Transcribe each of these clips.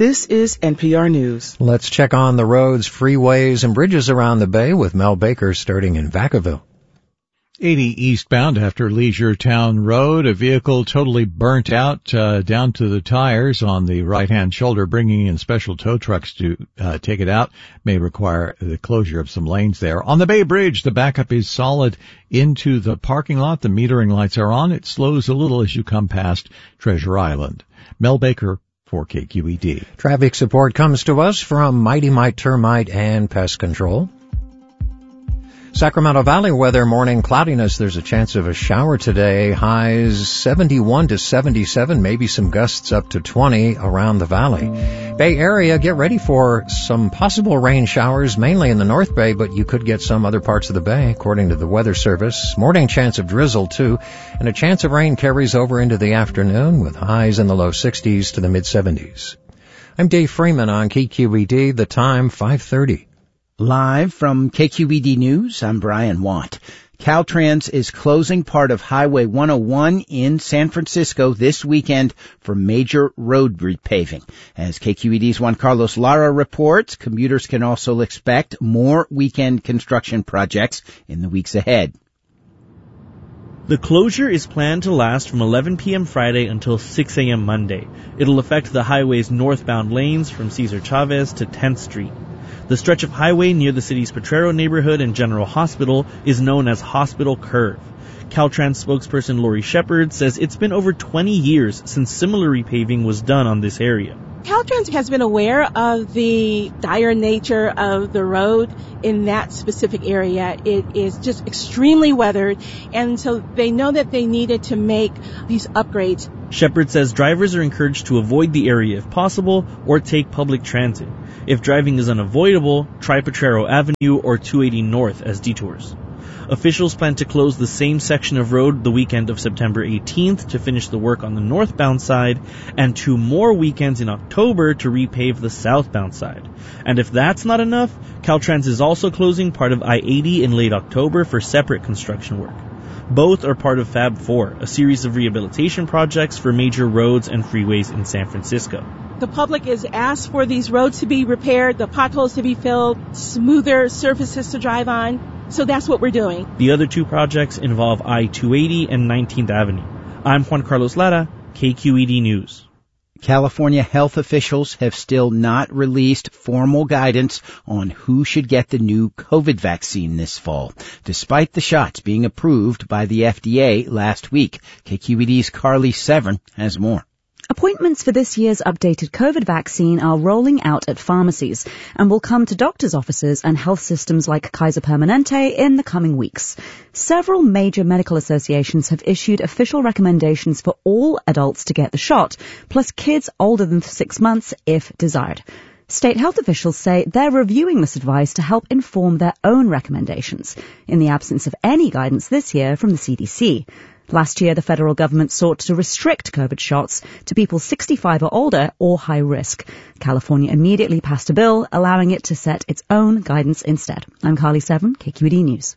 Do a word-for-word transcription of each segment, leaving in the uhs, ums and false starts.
This is N P R News. Let's check on the roads, freeways, and bridges around the Bay with Mel Baker starting in Vacaville. eighty eastbound after Leisure Town Road, a vehicle totally burnt out uh, down to the tires on the right-hand shoulder. Bringing in special tow trucks to uh, take it out may require the closure of some lanes there. On the Bay Bridge, the backup is solid into the parking lot. The metering lights are on. It slows a little as you come past Treasure Island. Mel Baker for K Q E D. Traffic support comes to us from Mighty Mite Termite and Pest Control. Sacramento Valley weather, morning cloudiness. There's a chance of a shower today. Highs seventy-one to seventy-seven, maybe some gusts up to twenty around the valley. Bay Area, get ready for some possible rain showers, mainly in the North Bay, but you could get some other parts of the Bay, according to the Weather Service. Morning chance of drizzle, too, and a chance of rain carries over into the afternoon with highs in the low sixties to the mid-seventies. I'm Dave Freeman on K Q E D, the time five thirty. Live from K Q E D News, I'm Brian Watt. Caltrans is closing part of Highway one oh one in San Francisco this weekend for major road repaving. As K Q E D's Juan Carlos Lara reports, commuters can also expect more weekend construction projects in the weeks ahead. The closure is planned to last from eleven p.m. Friday until six a.m. Monday. It'll affect the highway's northbound lanes from Cesar Chavez to tenth Street. The stretch of highway near the city's Potrero neighborhood and General Hospital is known as Hospital Curve. Caltrans spokesperson Lori Shepard says it's been over twenty years since similar repaving was done on this area. Caltrans has been aware of the dire nature of the road in that specific area. It is just extremely weathered, and so they know that they needed to make these upgrades. Shepard says drivers are encouraged to avoid the area if possible or take public transit. If driving is unavoidable, try Potrero Avenue or two eighty North as detours. Officials plan to close the same section of road the weekend of September eighteenth to finish the work on the northbound side, and two more weekends in October to repave the southbound side. And if that's not enough, Caltrans is also closing part of I eighty in late October for separate construction work. Both are part of Fab four, a series of rehabilitation projects for major roads and freeways in San Francisco. The public is asked for these roads to be repaired, the potholes to be filled, smoother surfaces to drive on. So that's what we're doing. The other two projects involve I two eighty and nineteenth Avenue. I'm Juan Carlos Lara, K Q E D News. California health officials have still not released formal guidance on who should get the new COVID vaccine this fall, despite the shots being approved by the F D A last week. K Q E D's Carly Severn has more. Appointments for this year's updated COVID vaccine are rolling out at pharmacies and will come to doctors' offices and health systems like Kaiser Permanente in the coming weeks. Several major medical associations have issued official recommendations for all adults to get the shot, plus kids older than six months if desired. State health officials say they're reviewing this advice to help inform their own recommendations, in the absence of any guidance this year from the C D C. Last year, the federal government sought to restrict COVID shots to people sixty-five or older or high risk. California immediately passed a bill allowing it to set its own guidance instead. I'm Carly Severn, K Q E D News.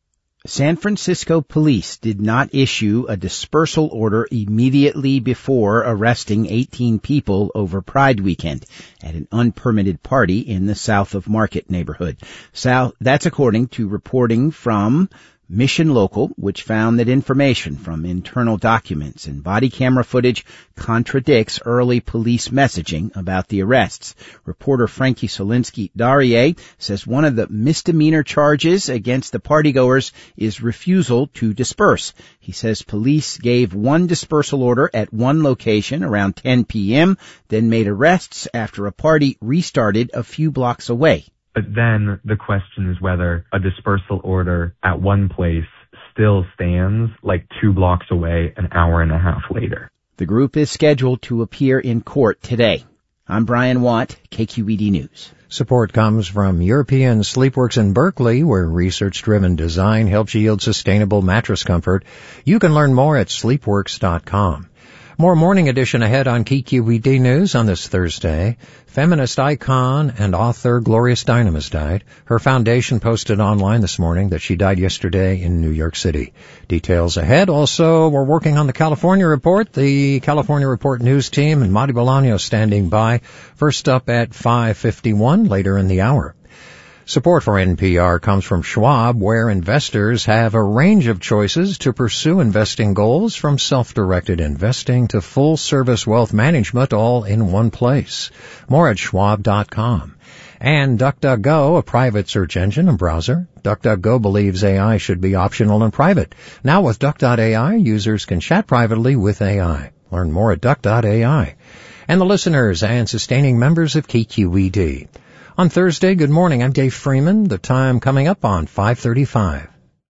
San Francisco police did not issue a dispersal order immediately before arresting eighteen people over Pride weekend at an unpermitted party in the South of Market neighborhood. South, that's according to reporting from Mission Local, which found that information from internal documents and body camera footage contradicts early police messaging about the arrests. Reporter Frankie Solinsky-Darie says one of the misdemeanor charges against the partygoers is refusal to disperse. He says police gave one dispersal order at one location around ten p.m., then made arrests after a party restarted a few blocks away. But then the question is whether a dispersal order at one place still stands like two blocks away an hour and a half later. The group is scheduled to appear in court today. I'm Brian Watt, K Q E D News. Support comes from European Sleepworks in Berkeley, where research-driven design helps yield sustainable mattress comfort. You can learn more at sleepworks dot com. More Morning Edition ahead on K Q E D News on this Thursday. Feminist icon and author Gloria Steinem has died. Her foundation posted online this morning that she died yesterday in New York City. Details ahead. Also, we're working on the California Report. The California Report news team and Marty Bolaño standing by. First up at five fifty-one later in the hour. Support for N P R comes from Schwab, where investors have a range of choices to pursue investing goals, from self-directed investing to full-service wealth management, all in one place. More at schwab dot com. And DuckDuckGo, a private search engine and browser. DuckDuckGo believes A I should be optional and private. Now with Duck dot A I, users can chat privately with A I. Learn more at Duck dot A I. And the listeners and sustaining members of K Q E D. On Thursday, good morning, I'm Dave Freeman. The time coming up on five thirty-five.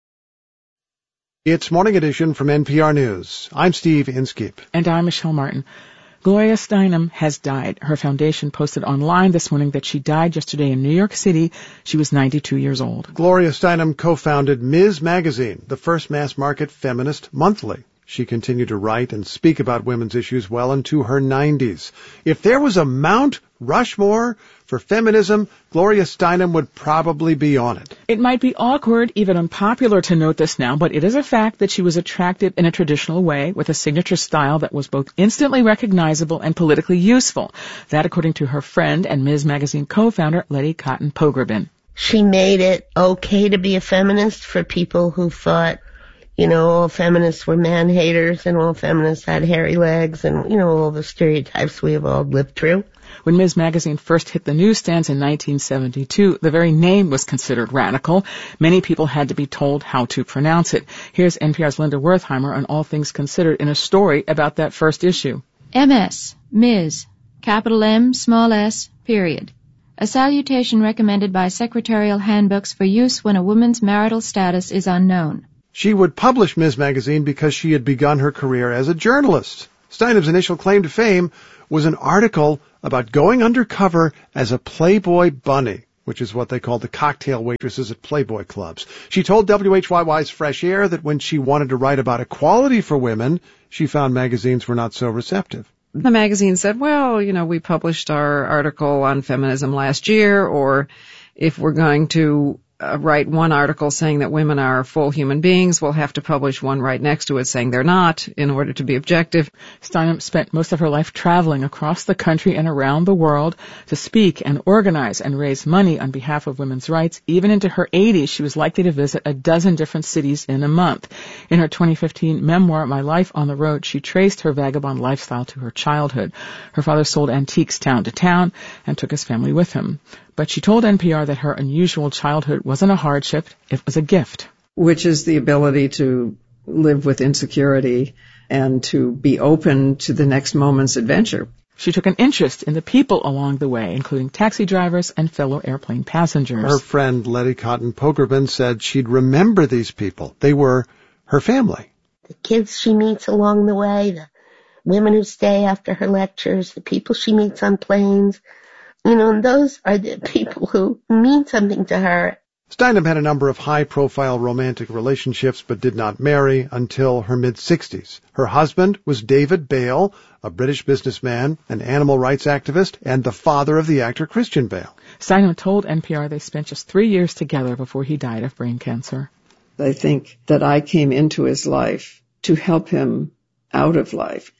It's Morning Edition from N P R News. I'm Steve Inskeep. And I'm Michelle Martin. Gloria Steinem has died. Her foundation posted online this morning that she died yesterday in New York City. She was ninety-two years old. Gloria Steinem co-founded Miz Magazine, the first mass-market feminist monthly. She continued to write and speak about women's issues well into her nineties. If there was a Mount Rushmore for feminism, Gloria Steinem would probably be on it. It might be awkward, even unpopular to note this now, but it is a fact that she was attractive in a traditional way with a signature style that was both instantly recognizable and politically useful. That according to her friend and Miz Magazine co-founder, Letty Cotton Pogrebin. She made it okay to be a feminist for people who thought, you know, all feminists were man-haters and all feminists had hairy legs and, you know, all the stereotypes we have all lived through. When Miz Magazine first hit the newsstands in nineteen seventy-two, the very name was considered radical. Many people had to be told how to pronounce it. Here's N P R's Linda Wertheimer on All Things Considered in a story about that first issue. M S, Miz, capital M, small s, period. A salutation recommended by secretarial handbooks for use when a woman's marital status is unknown. She would publish Miz Magazine because she had begun her career as a journalist. Steinem's initial claim to fame was an article about going undercover as a Playboy bunny, which is what they called the cocktail waitresses at Playboy clubs. She told W H Y Y's Fresh Air that when she wanted to write about equality for women, she found magazines were not so receptive. The magazine said, well, you know, we published our article on feminism last year, or if we're going to Uh, write one article saying that women are full human beings, we'll have to publish one right next to it saying they're not in order to be objective. Steinem spent most of her life traveling across the country and around the world to speak and organize and raise money on behalf of women's rights. Even into her eighties, she was likely to visit a dozen different cities in a month. In her twenty fifteen memoir, My Life on the Road, she traced her vagabond lifestyle to her childhood. Her father sold antiques town to town and took his family with him. But she told N P R that her unusual childhood wasn't a hardship, it was a gift. Which is the ability to live with insecurity and to be open to the next moment's adventure. She took an interest in the people along the way, including taxi drivers and fellow airplane passengers. Her friend Letty Cotton Pogrebin said she'd remember these people. They were her family. The kids she meets along the way, the women who stay after her lectures, the people she meets on planes. You know, and those are the people who mean something to her. Steinem had a number of high-profile romantic relationships but did not marry until her mid-sixties. Her husband was David Bale, a British businessman, an animal rights activist, and the father of the actor Christian Bale. Steinem told N P R they spent just three years together before he died of brain cancer. I think that I came into his life to help him out of life,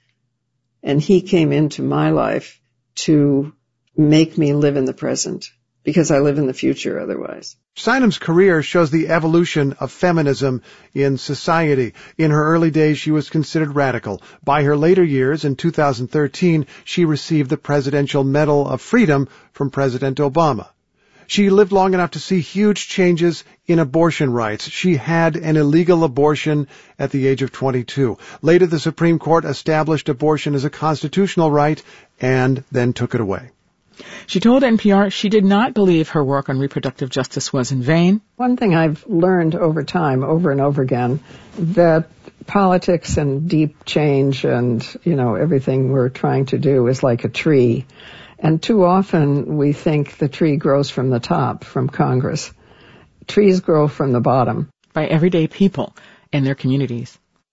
and he came into my life to make me live in the present, because I live in the future otherwise. Steinem's career shows the evolution of feminism in society. In her early days, she was considered radical. By her later years, in two thousand thirteen, she received the Presidential Medal of Freedom from President Obama. She lived long enough to see huge changes in abortion rights. She had an illegal abortion at the age of twenty-two. Later, the Supreme Court established abortion as a constitutional right and then took it away. She told N P R she did not believe her work on reproductive justice was in vain. One thing I've learned over time, over and over again, that politics and deep change and, you know, everything we're trying to do is like a tree. And too often we think the tree grows from the top, from Congress. Trees grow from the bottom. By everyday people and their communities.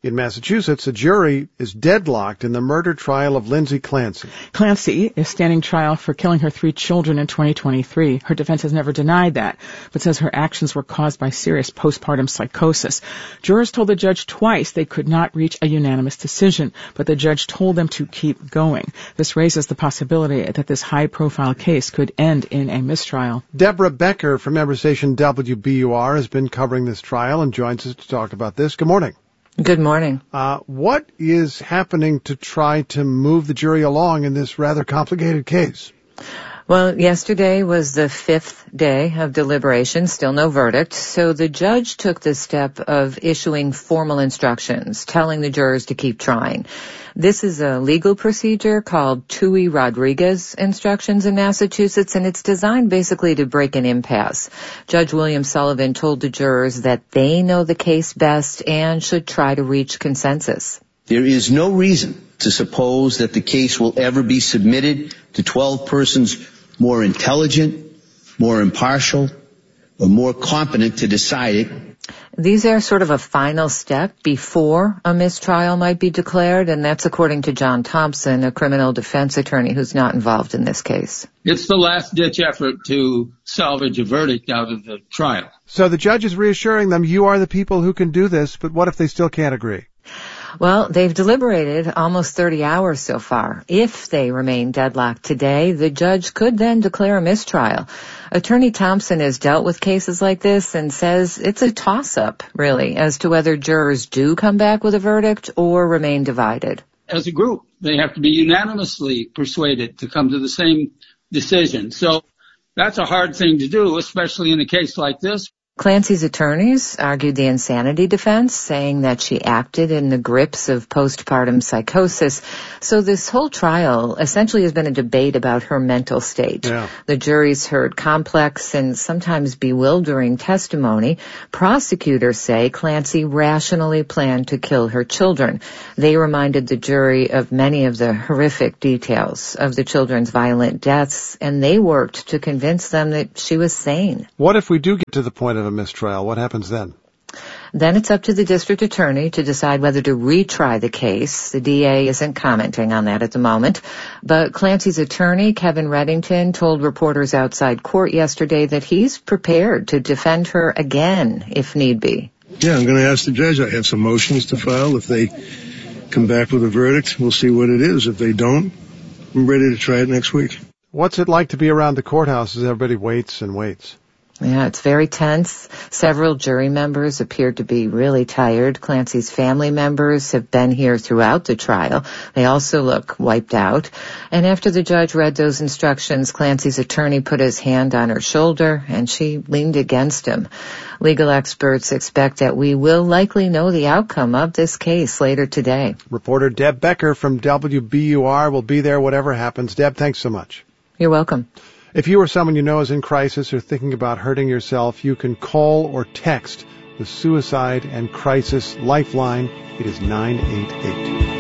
In Massachusetts, a jury is deadlocked in the murder trial of Lindsay Clancy. Clancy is standing trial for killing her three children in twenty twenty-three. Her defense has never denied that, but says her actions were caused by serious postpartum psychosis. Jurors told the judge twice they could not reach a unanimous decision, but the judge told them to keep going. This raises the possibility that this high-profile case could end in a mistrial. Deborah Becker from member station W B U R has been covering this trial and joins us to talk about this. Good morning. Good morning. Uh, what is happening to try to move the jury along in this rather complicated case? Well, yesterday was the fifth day of deliberation, still no verdict, so the judge took the step of issuing formal instructions, telling the jurors to keep trying. This is a legal procedure called Toohey-Rodriguez instructions in Massachusetts, and it's designed basically to break an impasse. Judge William Sullivan told the jurors that they know the case best and should try to reach consensus. There is no reason to suppose that the case will ever be submitted to twelve persons more intelligent, more impartial, or more competent to decide it. These are sort of a final step before a mistrial might be declared, and that's according to John Thompson, a criminal defense attorney who's not involved in this case. It's the last-ditch effort to salvage a verdict out of the trial. So the judge is reassuring them, you are the people who can do this, but what if they still can't agree? Well, they've deliberated almost thirty hours so far. If they remain deadlocked today, the judge could then declare a mistrial. Attorney Thompson has dealt with cases like this and says it's a toss-up, really, as to whether jurors do come back with a verdict or remain divided. As a group, they have to be unanimously persuaded to come to the same decision. So that's a hard thing to do, especially in a case like this. Clancy's attorneys argued the insanity defense, saying that she acted in the grips of postpartum psychosis. So this whole trial essentially has been a debate about her mental state. Yeah. The jury's heard complex and sometimes bewildering testimony. Prosecutors say Clancy rationally planned to kill her children. They reminded the jury of many of the horrific details of the children's violent deaths, and they worked to convince them that she was sane. What if we do get to the point of a mistrial? What happens then? Then it's up to the district attorney to decide whether to retry the case. The D A isn't commenting on that at the moment. But Clancy's attorney, Kevin Reddington, told reporters outside court yesterday that he's prepared to defend her again if need be. Yeah, I'm going to ask the judge. I have some motions to file. If they come back with a verdict, we'll see what it is. If they don't, I'm ready to try it next week. What's it like to be around the courthouse as everybody waits and waits? Yeah, it's very tense. Several jury members appeared to be really tired. Clancy's family members have been here throughout the trial. They also look wiped out. And after the judge read those instructions, Clancy's attorney put his hand on her shoulder and she leaned against him. Legal experts expect that we will likely know the outcome of this case later today. Reporter Deb Becker from W B U R will be there whatever happens. Deb, thanks so much. You're welcome. If you or someone you know is in crisis or thinking about hurting yourself, you can call or text the Suicide and Crisis Lifeline. It is nine eight eight.